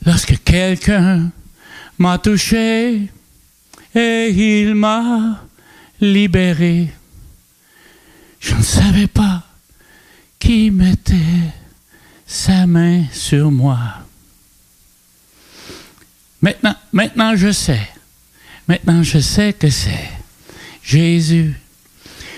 lorsque quelqu'un m'a touché et il m'a libéré. Je ne savais pas qui mettait sa main sur moi. Maintenant je sais. Maintenant je sais que c'est Jésus